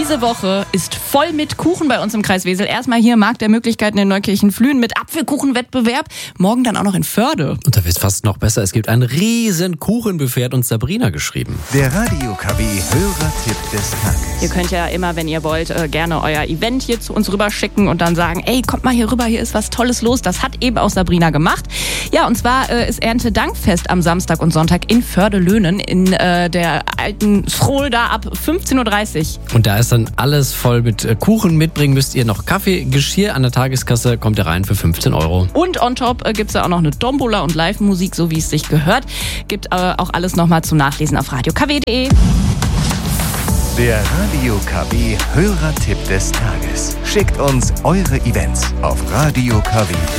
Diese Woche ist voll mit Kuchen bei uns im Kreis Wesel. Erstmal hier Markt der Möglichkeiten in Neukirchen-Flühen mit Apfelkuchenwettbewerb. Morgen dann auch noch in Förde. Und da wird fast noch besser. Es gibt ein riesen Kuchenbuffet, hat uns Sabrina geschrieben. Der Radio KW Hörertipp des Tages. Ihr könnt ja immer, wenn ihr wollt, gerne euer Event hier zu uns rüberschicken und dann sagen, ey, kommt mal hier rüber, hier ist was Tolles los. Das hat eben auch Sabrina gemacht. Ja, und zwar ist Erntedankfest am Samstag und Sonntag in Förde-Löhnen in der alten Schrol da ab 15.30 Uhr. Und da ist dann alles voll mit Kuchen. Mitbringen müsst ihr noch Kaffee, Geschirr. An der Tageskasse kommt ihr rein für 15 €. Und on top gibt's da auch noch eine Tombola und Live-Musik, so wie es sich gehört. Gibt auch alles nochmal zum Nachlesen auf radiokw.de. Der Radio KW Hörertipp des Tages. Schickt uns eure Events auf radiokw.de.